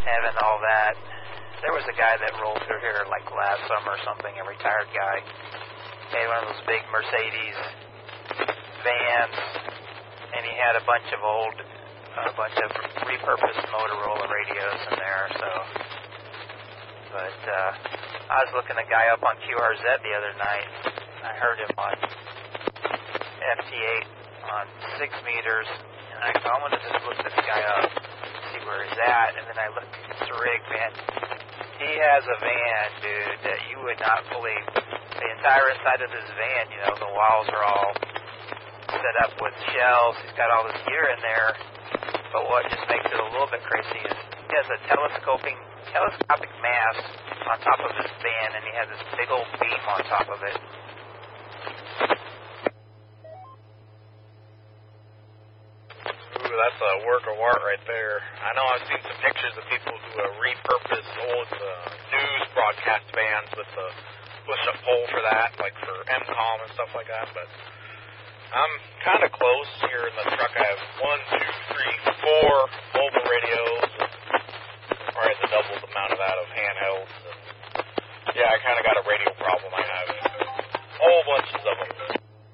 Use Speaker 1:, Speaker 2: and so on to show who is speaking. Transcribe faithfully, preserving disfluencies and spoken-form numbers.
Speaker 1: having all that. There was a guy that rolled through here like last summer or something, a retired guy. He had one of those big Mercedes vans, and he had a bunch of old, a bunch of repurposed Motorola radios in there. So, but uh, I was looking a guy up on Q R Z the other night. I heard him on F T eight on six meters, and I thought, I'm going to just look this guy up, see where he's at. And then I looked at this rig, man. He has a van, dude, that you would not believe. The entire inside of this van, you know, the walls are all set up with shelves. He's got all this gear in there. But what just makes it a little bit crazy is he has a telescoping, telescopic mast on top of this van, and he has this big old beam on top of it.
Speaker 2: Ooh, that's a work of art right there. I know I've seen some pictures of people who uh, repurpose old uh, news broadcast vans with the push-up pole for that, like for M COM and stuff like that, but I'm kind of close here in the truck. I have one, two, three, four mobile radios